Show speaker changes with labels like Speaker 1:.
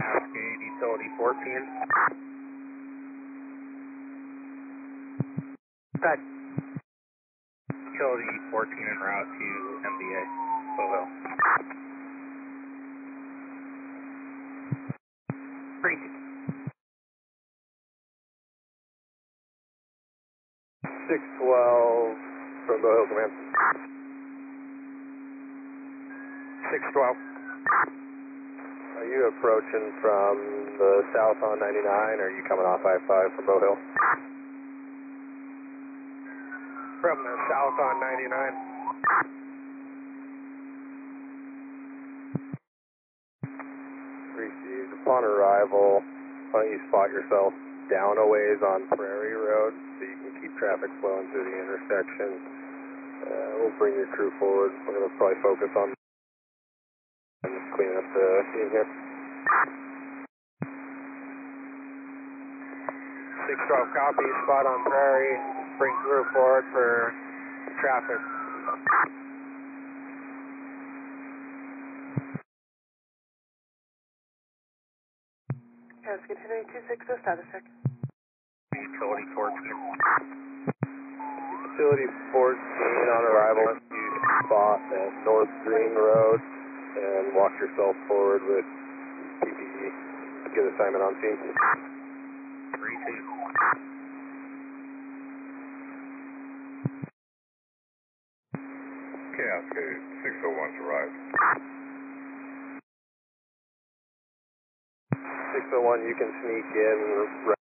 Speaker 1: Cascade, utility 14.
Speaker 2: Back.
Speaker 1: Utility 14 en route to MDA, Boho.
Speaker 2: Great.
Speaker 3: 612 from Boho Command.
Speaker 1: 612.
Speaker 3: Are you approaching from the south on 99, or are you coming off I-5 from Bow Hill?
Speaker 1: From the south on 99.
Speaker 3: Received. Upon arrival, why don't you spot yourself down a ways on Prairie Road so you can keep traffic flowing through the intersection. We'll bring your crew forward. We're going to probably focus on cleaning up the scene here.
Speaker 1: 612 copy, spot on Prairie. Bring crew forward for traffic.
Speaker 2: Cascade Henry 260, status check.
Speaker 1: Utility 14.
Speaker 3: Utility 14 on arrival. You spot at North Green Road and walk yourself forward with PPE. Get assignment on scene.
Speaker 1: 3-2.
Speaker 4: Cascade, 601's arrived.
Speaker 3: 601, you can sneak in